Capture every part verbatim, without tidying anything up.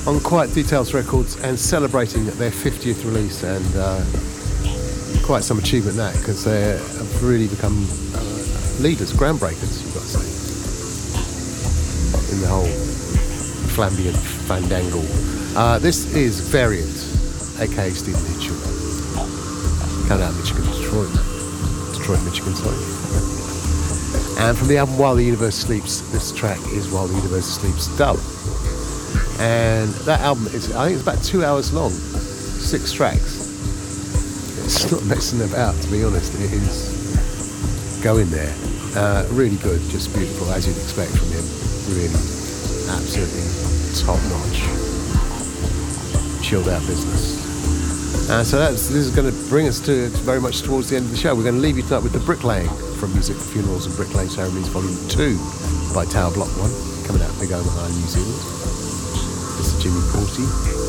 on Quiet Details Records and celebrating their fiftieth release, and uh, quite some achievement that, because they have really become uh, leaders, groundbreakers, you've got to say, in the whole flamboyant fandangle. Uh, this is Variant, aka Stephen Hitchell, coming out of Michigan, Detroit, Detroit, Michigan, sorry. And from the album While the Universe Sleeps, this track is While the Universe Sleeps Dub. And that album is, I think it's about two hours long, six tracks. It's not messing about, to be honest. It is go in there. Uh, really good, just beautiful, as you'd expect from him. Really, absolutely top-notch, chilled out business. Uh, so that's, this is going to bring us to very much towards the end of the show. We're going to leave you tonight with The Bricklaying from Music for Funerals and Bricklaying Ceremonies Volume two by Tower Block one, coming out of Big Omaha, New Zealand. This is Jimmy Porty.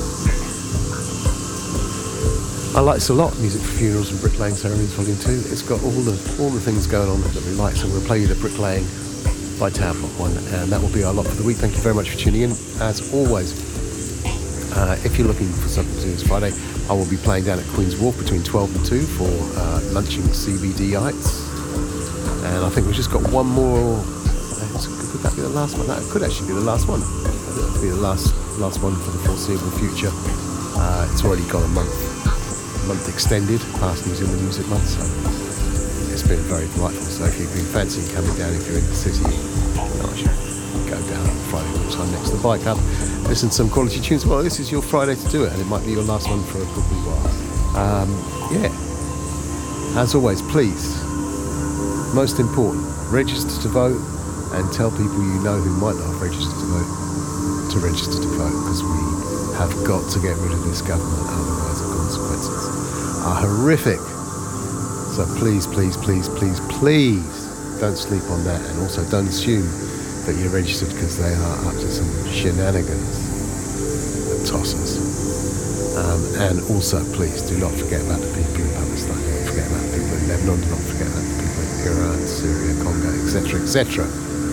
I like this a lot, Music for Funerals and Bricklaying Ceremonies Volume two. It's got all the all the things going on that we like, so we'll play you The Bricklaying by Tower Block one, and that will be our lot for the week. Thank you very much for tuning in. As always, uh, if you're looking for something to do this Friday, I will be playing down at Queen's Wharf between twelve and two for uh, lunching C B D-ites. And I think we've just got one more. Could that be the last one? That could actually be the last one. That could be the last last one for the foreseeable future. Uh, it's already got a month, month extended past New Zealand Music Month, so it's been very delightful. So if you've been fancying coming down, if you're in the city, you know, I should go down on Friday time next to the Bike Hub, listen to some quality tunes. Well, this is your Friday to do it, and it might be your last one for a good wee while. Um, yeah. As always, please. Most important, register to vote and tell people you know who might not have registered to vote to register to vote, because we have got to get rid of this government, otherwise the consequences are horrific. So please, please, please, please, please don't sleep on that, and also don't assume that you're registered because they are up to some shenanigans and tossers. Um, and also, please do not forget about the people in Palestine, do not forget about the people in Lebanon, do not forget about the people in Iran, Syria, Congo, et cetera, et cetera.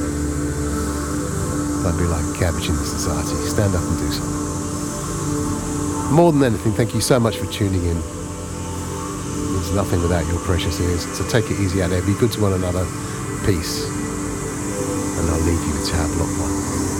Don't be like cabbage in the society. Stand up and do something. More than anything, thank you so much for tuning in. It's nothing without your precious ears. So take it easy out there. Be good to one another. Peace. And I'll leave you with Tab Block one.